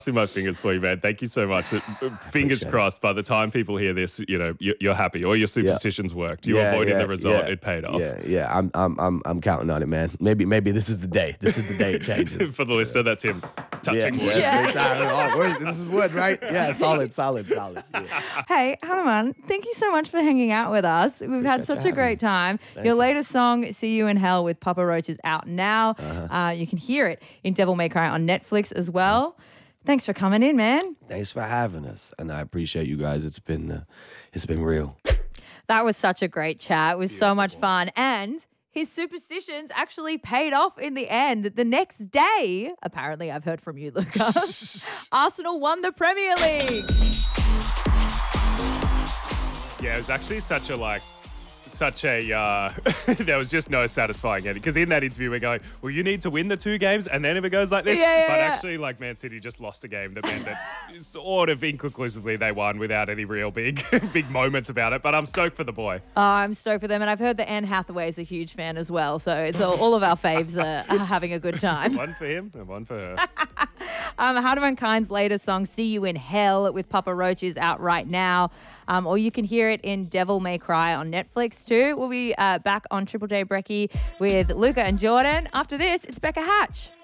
crossing my fingers for you, man. Thank you so much. Fingers crossed, by the time people hear this, you're happy. All your superstitions worked. You avoided the result. It paid off. Yeah. I'm counting on it, man. Maybe this is the day. This is the day it changes. For the listener, that's him touching wood. This is wood, right? Yeah, solid. Yeah. Hey, Hanuman, thank you so much for hanging out with us. We've had such a great time. Your latest song, See You in Hell with Papa Roach, is out now. You can hear it in Devil May Cry on Netflix as well. Thanks for coming in, man. Thanks for having us. And I appreciate you guys. It's been real. That was such a great chat. It was so much fun. And his superstitions actually paid off in the end. The next day, apparently I've heard from you, Lucas, Arsenal won the Premier League. Yeah, it was actually such a there was just no satisfying ending, because in that interview we're going, well, you need to win the 2 games and then if it goes like this, actually Man City just lost a game that meant that sort of inconclusively they won without any real big moments about it, but I'm stoked for the boy. Oh, I'm stoked for them, and I've heard that Anne Hathaway is a huge fan as well, so all of our faves are having a good time. One for him and one for her. Hanuman Kind's latest song, See You in Hell with Papa Roach, is out right now. Or you can hear it in Devil May Cry on Netflix too. We'll be back on Triple J Brekkie with Luca and Jordan. After this, it's Becca Hatch.